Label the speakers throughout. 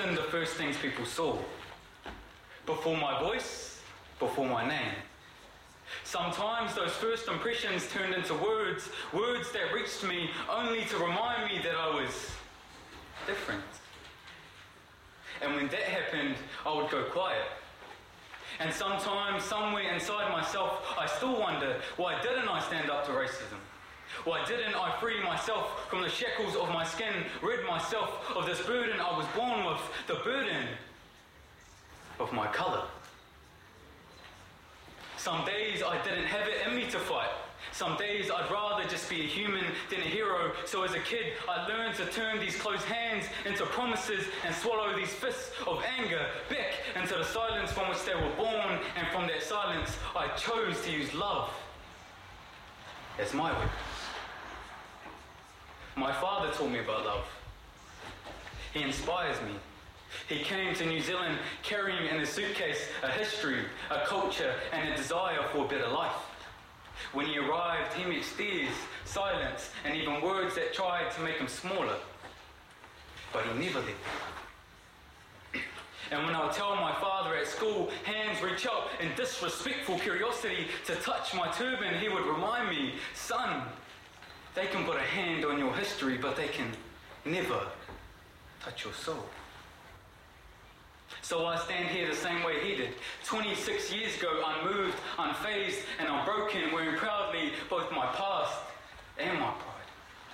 Speaker 1: often the first things people saw. Before my voice, before my name. Sometimes those first impressions turned into words that reached me only to remind me that I was different. And when that happened, I would go quiet. And sometimes, somewhere inside myself, I still wonder, why didn't I stand up to racism? Why didn't I free myself from the shackles of my skin, rid myself of this burden I was born with, the burden of my colour? Some days I didn't have it in me to fight. Some days I'd rather just be a human than a hero. So as a kid, I learned to turn these closed hands into promises and swallow these fists of anger back into the silence from which they were born. And from that silence, I chose to use love as my weapon. My father taught me about love. He inspires me. He came to New Zealand carrying in his suitcase a history, a culture, and a desire for a better life. When he arrived, he met stares, silence, and even words that tried to make him smaller. But he never let me. And when I would tell my father at school, hands reach out in disrespectful curiosity to touch my turban, he would remind me, son, they can put a hand on your history, but they can never touch your soul. So I stand here the same way he did. 26 years ago, unmoved, unfazed, and unbroken, wearing proudly both my past and my pride.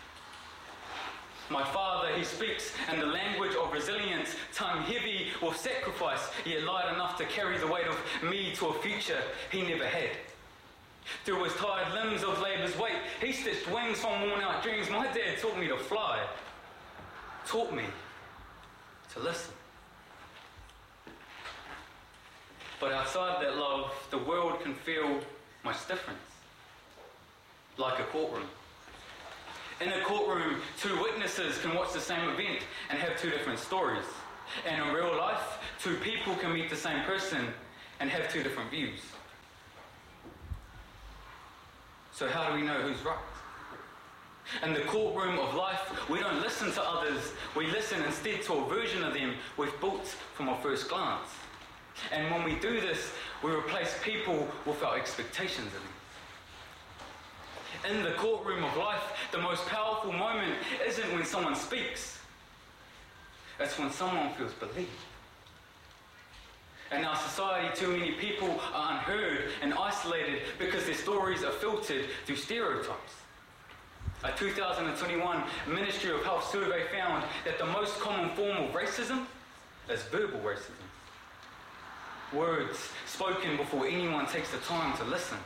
Speaker 1: My father, he speaks in the language of resilience, tongue heavy with sacrifice, yet light enough to carry the weight of me to a future he never had. Through his tired limbs of labour's weight, he stitched wings from worn-out dreams. My dad taught me to fly, taught me to listen. But outside that love, the world can feel much different. Like a courtroom. In a courtroom, two witnesses can watch the same event and have two different stories. And in real life, two people can meet the same person and have two different views. So how do we know who's right? In the courtroom of life, we don't listen to others. We listen instead to a version of them we've built from our first glance. And when we do this, we replace people with our expectations of them. In the courtroom of life, the most powerful moment isn't when someone speaks. It's when someone feels believed. In our society, too many people are unheard and isolated because their stories are filtered through stereotypes. A 2021 Ministry of Health survey found that the most common form of racism is verbal racism. Words spoken before anyone takes the time to listen.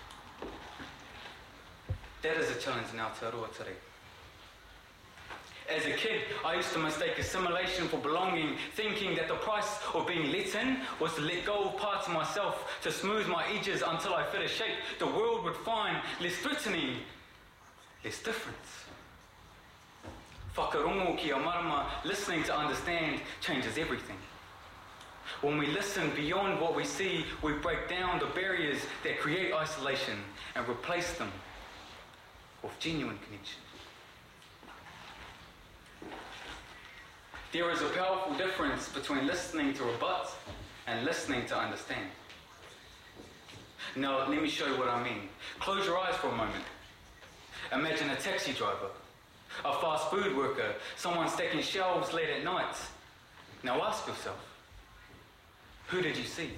Speaker 1: That is a challenge in Aotearoa today. As a kid, I used to mistake assimilation for belonging, thinking that the price of being let in was to let go of parts of myself, to smooth my edges until I fit a shape the world would find less threatening, less different. Whakarongo ki a marama, listening to understand changes everything. When we listen beyond what we see, we break down the barriers that create isolation and replace them with genuine connection. There is a powerful difference between listening to rebut and listening to understand. Now, let me show you what I mean. Close your eyes for a moment. Imagine a taxi driver, a fast food worker, someone stacking shelves late at night. Now ask yourself, who did you see?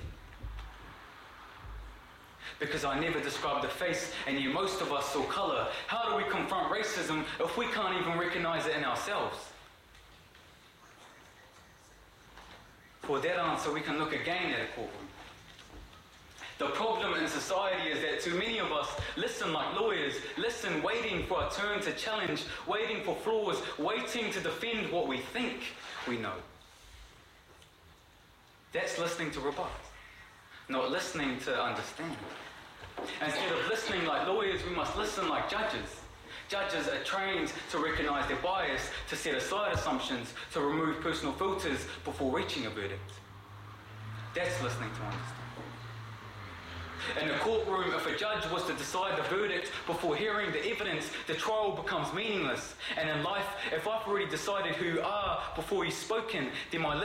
Speaker 1: Because I never described the face, and yet most of us saw colour. How do we confront racism if we can't even recognise it in ourselves? For that answer, we can look again at a courtroom. The problem in society is that too many of us listen like lawyers, listen waiting for our turn to challenge, waiting for flaws, waiting to defend what we think we know. That's listening to rebut, not listening to understand. Instead of listening like lawyers, we must listen like judges. Judges are trained to recognise their bias, to set aside assumptions, to remove personal filters before reaching a verdict. That's listening to understand. In a courtroom, if a judge was to decide the verdict before hearing the evidence, the trial becomes meaningless. And in life, if I've already decided who you are before you've spoken, then my